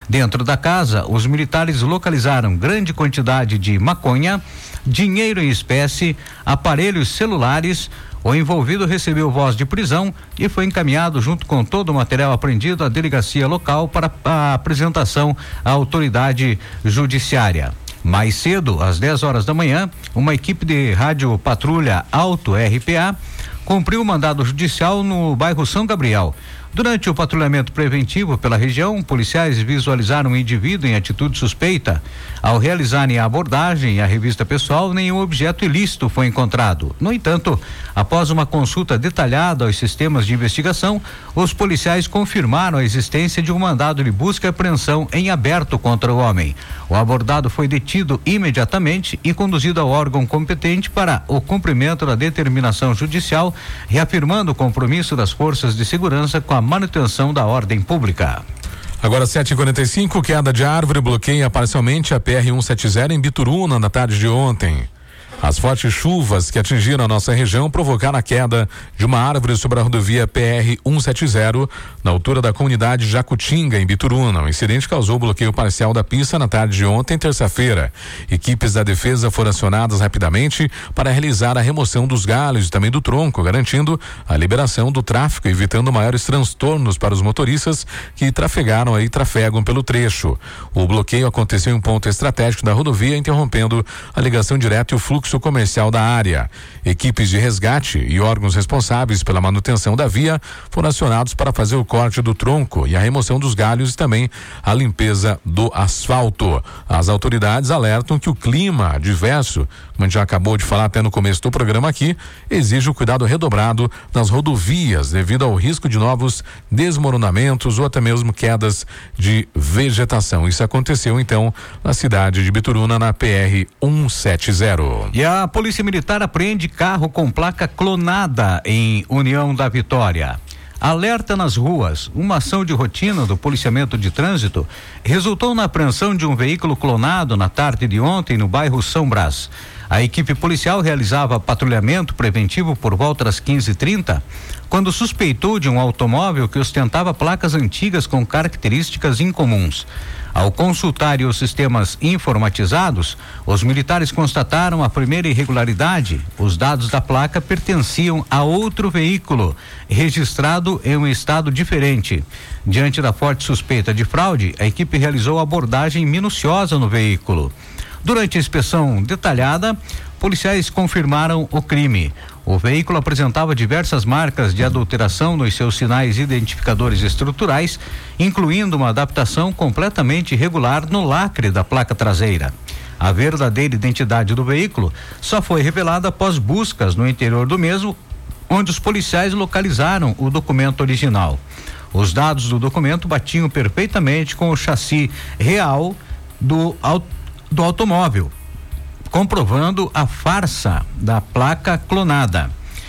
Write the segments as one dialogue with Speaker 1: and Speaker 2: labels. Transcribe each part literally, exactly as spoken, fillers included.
Speaker 1: Dentro da casa, os militares localizaram grande quantidade de maconha, dinheiro em espécie, aparelhos celulares. O envolvido recebeu voz de prisão e foi encaminhado junto com todo o material apreendido à delegacia local para a apresentação à autoridade judiciária. Mais cedo, às dez horas da manhã, uma equipe de rádio patrulha Auto R P A cumpriu o mandado judicial no bairro São Gabriel. Durante o patrulhamento preventivo pela região, policiais visualizaram um indivíduo em atitude suspeita. Ao realizarem a abordagem e a revista pessoal, nenhum objeto ilícito foi encontrado. No entanto, após uma consulta detalhada aos sistemas de investigação, os policiais confirmaram a existência de um mandado de busca e apreensão em aberto contra o homem. O abordado foi detido imediatamente e conduzido ao órgão competente para o cumprimento da determinação judicial, reafirmando o compromisso das forças de segurança com a manutenção da ordem pública.
Speaker 2: Agora sete e quarenta e cinco, queda de árvore bloqueia parcialmente a P R cento e setenta em Bituruna na tarde de ontem. As fortes chuvas que atingiram a nossa região provocaram a queda de uma árvore sobre a rodovia P R cento e setenta na altura da comunidade Jacutinga, em Bituruna. O incidente causou bloqueio parcial da pista na tarde de ontem, terça-feira. Equipes da defesa foram acionadas rapidamente para realizar a remoção dos galhos e também do tronco, garantindo a liberação do tráfego, evitando maiores transtornos para os motoristas que trafegaram aí, trafegam pelo trecho. O bloqueio aconteceu em um ponto estratégico da rodovia, interrompendo a ligação direta e o fluxo comercial da área. Equipes de resgate e órgãos responsáveis pela manutenção da via foram acionados para fazer o corte do tronco e a remoção dos galhos e também a limpeza do asfalto. As autoridades alertam que o clima adverso, como a gente já acabou de falar até no começo do programa aqui, exige o cuidado redobrado nas rodovias devido ao risco de novos desmoronamentos ou até mesmo quedas de vegetação. Isso aconteceu então na cidade de Bituruna, na P R cento e setenta.
Speaker 1: E a Polícia Militar apreende carro com placa clonada em União da Vitória. Alerta nas ruas. Uma ação de rotina do policiamento de trânsito resultou na apreensão de um veículo clonado na tarde de ontem no bairro São Brás. A equipe policial realizava patrulhamento preventivo por volta das quinze e trinta, quando suspeitou de um automóvel que ostentava placas antigas com características incomuns. Ao consultar os sistemas informatizados, os militares constataram a primeira irregularidade. Os dados da placa pertenciam a outro veículo, registrado em um estado diferente. Diante da forte suspeita de fraude, a equipe realizou abordagem minuciosa no veículo. Durante a inspeção detalhada, policiais confirmaram o crime. O veículo apresentava diversas marcas de adulteração nos seus sinais identificadores estruturais, incluindo uma adaptação completamente irregular no lacre da placa traseira. A verdadeira identidade do veículo só foi revelada após buscas no interior do mesmo, onde os policiais localizaram o documento original. Os dados do documento batiam perfeitamente com o chassi real do automóvel. do automóvel, comprovando a farsa da placa clonada.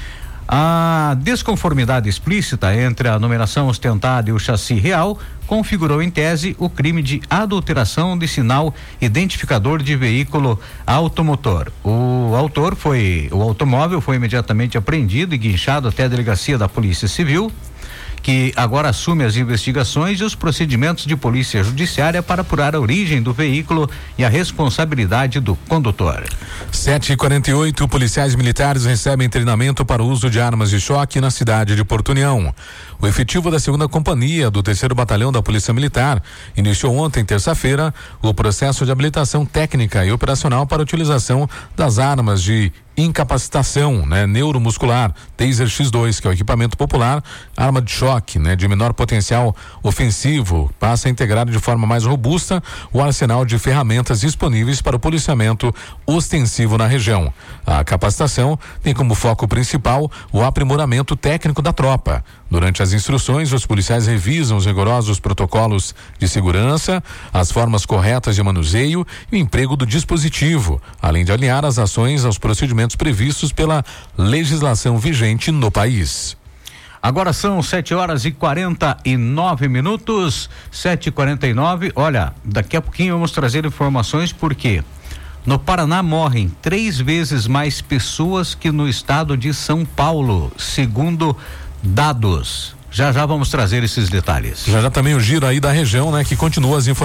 Speaker 1: A desconformidade explícita entre a numeração ostentada e o chassi real configurou em tese o crime de adulteração de sinal identificador de veículo automotor. O autor foi, o automóvel foi imediatamente apreendido e guinchado até a delegacia da Polícia Civil, que agora assume as investigações e os procedimentos de polícia judiciária para apurar a origem do veículo e a responsabilidade do condutor.
Speaker 2: sete e quarenta e oito, policiais militares recebem treinamento para o uso de armas de choque na cidade de Porto União. O efetivo da segunda companhia do terceiro batalhão da Polícia Militar iniciou ontem, terça-feira, o processo de habilitação técnica e operacional para a utilização das armas de incapacitação, né, neuromuscular, Taser X dois, que é o equipamento popular, arma de choque, né, de menor potencial ofensivo, passa a integrar de forma mais robusta o arsenal de ferramentas disponíveis para o policiamento ostensivo na região. A capacitação tem como foco principal o aprimoramento técnico da tropa. Durante as instruções, os policiais revisam os rigorosos protocolos de segurança, as formas corretas de manuseio e o emprego do dispositivo, além de alinhar as ações aos procedimentos previstos pela legislação vigente no país.
Speaker 1: Agora são sete horas e quarenta e nove minutos, sete e quarenta e nove. Olha, daqui a pouquinho vamos trazer informações porque no Paraná morrem três vezes mais pessoas que no estado de São Paulo, segundo dados. Já já vamos trazer esses detalhes.
Speaker 2: Já já também o giro aí da região, né, que continua as informações.